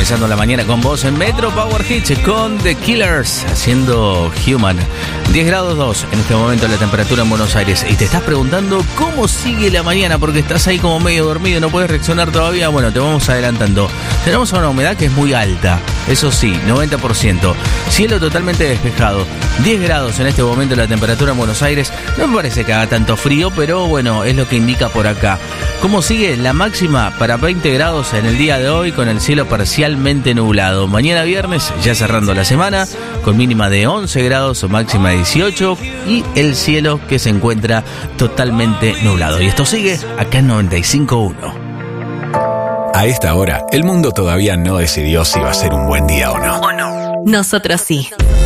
empezando la mañana con vos en Metro Power Hits con The Killers haciendo Human. 10 grados 2 en este momento la temperatura en Buenos Aires. Y te estás preguntando cómo sigue la mañana porque estás ahí como medio dormido y no puedes reaccionar todavía. Bueno, te vamos adelantando. Tenemos una humedad que es muy alta, eso sí, 90%. Cielo totalmente despejado. 10 grados en este momento la temperatura en Buenos Aires. No me parece que haga tanto frío, pero bueno, es lo que indica por acá. ¿Cómo sigue? La máxima para 20 grados en el día de hoy con el cielo parcialmente nublado. Mañana viernes, ya cerrando la semana, con mínima de 11 grados o máxima de 18 y el cielo que se encuentra totalmente nublado. Y esto sigue acá en 95.1. A esta hora, el mundo todavía no decidió si va a ser un buen día o no. Nosotros sí.